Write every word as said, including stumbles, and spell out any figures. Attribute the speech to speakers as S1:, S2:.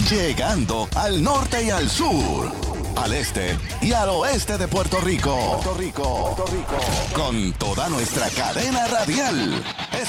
S1: llegando al norte y al sur, al este y al oeste de Puerto Rico. Puerto Rico, Puerto Rico. Con toda nuestra cadena radial.